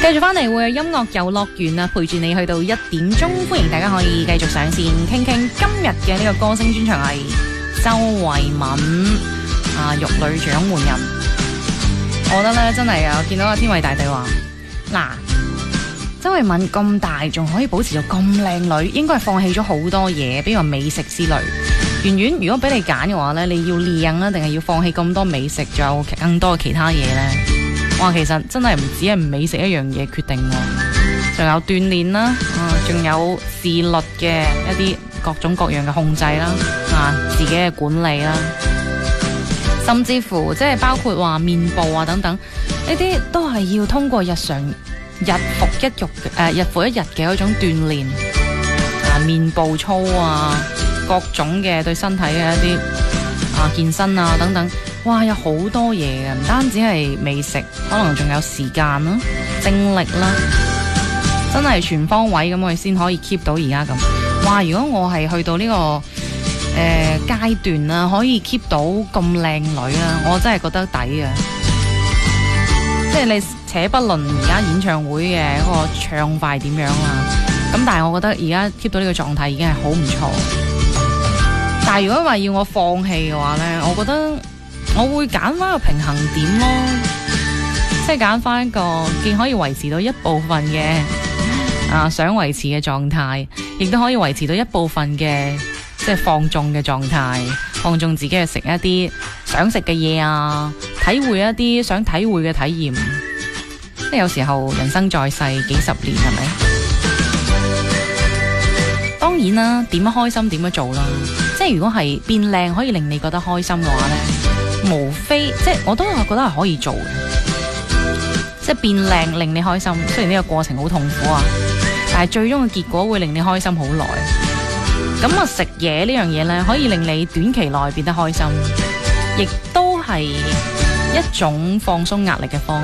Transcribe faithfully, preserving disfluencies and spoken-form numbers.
繼續翻嚟會有音樂遊樂園啊，陪住你去到一點鐘，歡迎大家可以繼續上線傾傾。今日嘅呢個歌星專場係周慧敏啊，玉女獎門人。我覺得咧真係啊，我見到阿天偉大帝話嗱，周慧敏咁大仲可以保持到咁靚女，應該係放棄咗好多嘢，比如話美食之類。圓圓，如果俾你揀嘅話咧，你要靚啊，定係要放棄咁多美食，仲有更多嘅其他嘢咧？哇，其實真係唔止係美食一樣嘢決定喎，仲有鍛煉啦，啊，仲有自律嘅一啲各種各樣嘅控制啦，啊，自己嘅管理啦，甚至乎即係包括話面部啊等等，呢啲都係要通過日常日復一日誒、呃、日復一日嘅一種鍛煉，啊，面部操啊，各種嘅對身體嘅一啲啊健身啊等等。哇，有好多嘢嘅，唔單止係美食，可能仲有時間啦、精力啦，真係全方位咁，我哋先可以 keep 到而家咁。哇，如果我係去到呢、這個誒、呃、階段啦，可以 keep 到咁靚女啦，我真係覺得抵嘅。即係你且不論而家演唱會嘅嗰個暢快點樣啦，咁但係我覺得而家 keep 到呢個狀態已經係好唔錯。但係如果話要我放棄嘅話呢，我覺得我會揀翻個平衡點咯，即係揀翻一個既可以維持到一部分嘅啊想維持嘅狀態，亦都可以維持到一部分嘅即係放縱嘅狀態，放縱自己去食一啲想食嘅嘢啊，體會一啲想體會嘅體驗。即係有時候人生在世幾十年，係咪？當然啦，點樣開心點樣做啦。即係如果係變靚可以令你覺得開心嘅話呢，無非即係我都係覺得係可以做嘅，即係變靚令你開心。雖然呢個過程好痛苦啊，但係最終嘅結果會令你開心好耐。咁啊，食嘢呢樣嘢呢，可以令你短期內變得開心，亦都係一種放鬆壓力嘅方式。